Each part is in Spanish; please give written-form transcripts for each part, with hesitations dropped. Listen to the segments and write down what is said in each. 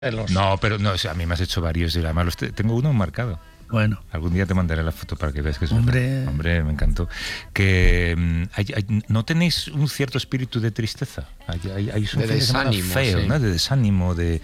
No, pero no, o sea, a mí me has hecho varios y además tengo uno marcado. Bueno. Algún día te mandaré la foto para que veas que es Hombre, verdad. Hombre, me encantó. Que ¿no tenéis un cierto espíritu de tristeza? Hay de desánimo, feo, sí. ¿no? De desánimo, de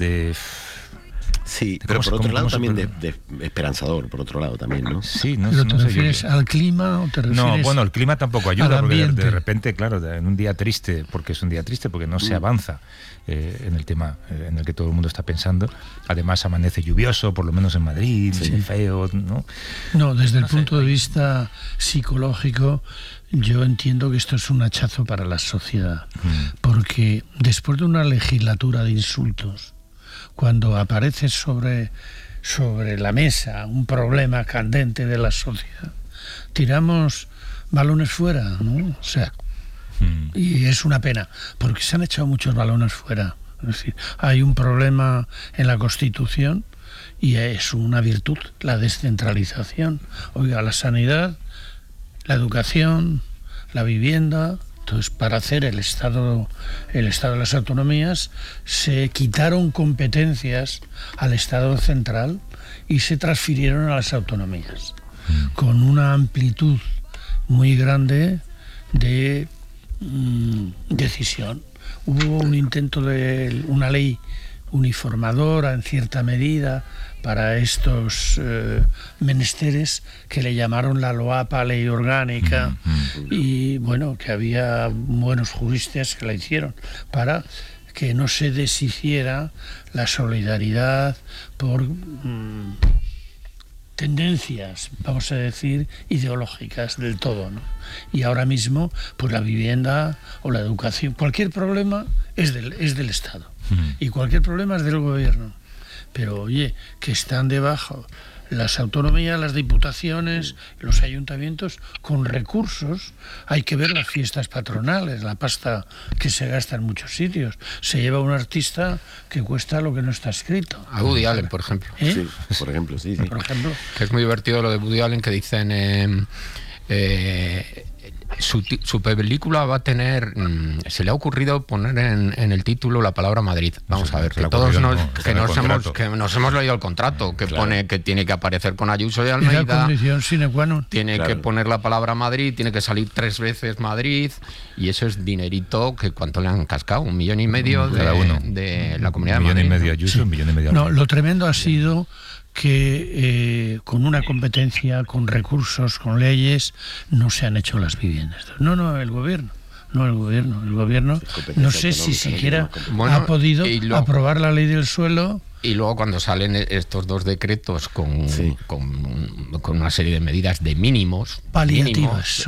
sí, pero por otro lado también de esperanzador, por otro lado también, ¿no? Sí, no, ¿pero no te sé refieres al clima o te refieres No, bueno, el clima tampoco ayuda, porque ambiente? de repente, claro, en un día triste, porque es un día triste, porque no se avanza en el tema en el que todo el mundo está pensando. Además amanece lluvioso, por lo menos en Madrid, feo, ¿no? No, desde el punto de vista psicológico, yo entiendo que esto es un hachazo para la sociedad, porque después de una legislatura de insultos, cuando aparece sobre la mesa un problema candente de la sociedad, tiramos balones fuera, ¿no? O sea, y es una pena, porque se han echado muchos balones fuera. Es decir, hay un problema en la Constitución y es una virtud, la descentralización. Oiga, la sanidad, la educación, la vivienda. Entonces, para hacer el Estado de las autonomías, se quitaron competencias al Estado central y se transfirieron a las autonomías, con una amplitud muy grande de decisión. Hubo un intento de una ley uniformadora en cierta medida para estos menesteres, que le llamaron la LOAPA, ley orgánica, y bueno, que había buenos juristas que la hicieron para que no se deshiciera la solidaridad por tendencias, vamos a decir, ideológicas del todo, ¿no? Y ahora mismo, pues la vivienda o la educación, cualquier problema es del Estado y cualquier problema es del gobierno. Pero oye, que están debajo las autonomías, las diputaciones, los ayuntamientos con recursos. Hay que ver las fiestas patronales, la pasta que se gasta en muchos sitios. Se lleva un artista que cuesta lo que no está escrito. A Woody Allen, por ejemplo. Sí, por ejemplo, sí. Por ejemplo. Que es muy divertido lo de Woody Allen, que dicen su película va a tener, se le ha ocurrido poner en el título la palabra Madrid. Vamos a ver, que todos nos hemos leído el contrato, que pone que tiene que aparecer con Ayuso y Almeida, la condición sine qua non. tiene que poner la palabra Madrid, tiene que salir 3 veces Madrid, y eso es dinerito que cuánto le han cascado, 1,5 millones cada uno de la Comunidad de 1,5 Madrid. millones Ayuso, 1,5 millones No, lo tremendo ha sido que con una competencia, con recursos, con leyes, no se han hecho las viviendas. No, el gobierno. El gobierno no sé si siquiera ha podido aprobar la ley del suelo. Y luego cuando salen estos 2 decretos con una serie de medidas de mínimos paliativas,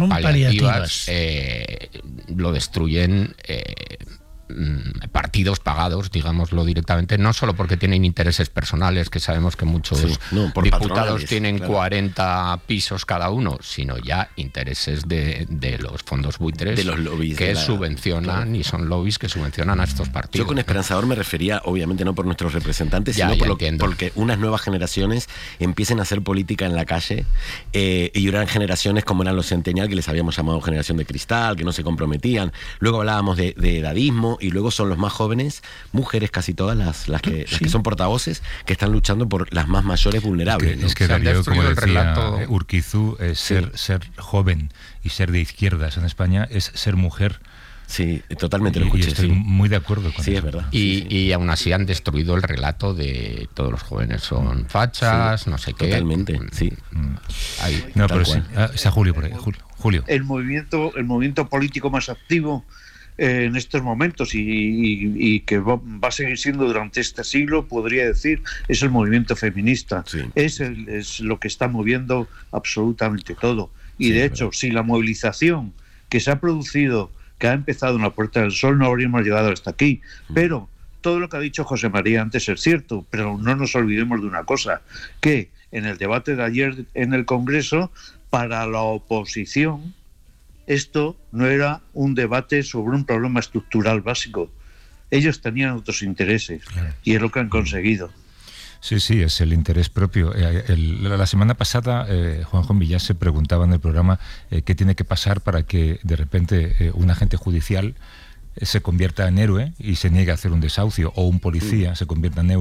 lo destruyen partidos pagados, digámoslo directamente, no solo porque tienen intereses personales, que sabemos que muchos diputados tienen 40 pisos cada uno, sino ya intereses de los fondos buitres, de los lobbies que subvencionan, y son lobbies que subvencionan a estos partidos. Yo con esperanzador me refería, obviamente no por nuestros representantes, sino porque unas nuevas generaciones empiecen a hacer política en la calle, y eran generaciones como eran los centennial, que les habíamos llamado generación de cristal, que no se comprometían. Luego hablábamos de edadismo, y luego son los más jóvenes, mujeres casi todas las que son portavoces, que están luchando por las más mayores vulnerables. Es que Darío, como decía Urquizu, ser joven y ser de izquierdas en España es ser mujer. Sí, totalmente lo escuché. Y estoy muy de acuerdo con eso. Sí, es verdad. Y aún así han destruido el relato de todos los jóvenes son fachas, no sé qué. Totalmente, sí. No, pero sí. Está Julio por ahí. Julio. El movimiento político más activo en estos momentos y que va a seguir siendo durante este siglo, podría decir, es el movimiento feminista. Sí. Es lo que está moviendo absolutamente todo. Y de hecho, si la movilización que se ha producido, que ha empezado en la Puerta del Sol, no habríamos llegado hasta aquí. Pero todo lo que ha dicho José María antes es cierto, pero no nos olvidemos de una cosa, que en el debate de ayer en el Congreso, para la oposición, esto no era un debate sobre un problema estructural básico. Ellos tenían otros intereses, y es lo que han conseguido. Sí, es el interés propio. La semana pasada Juanjo Millán se preguntaba en el programa qué tiene que pasar para que de repente un agente judicial se convierta en héroe y se niegue a hacer un desahucio, o un policía se convierta en héroe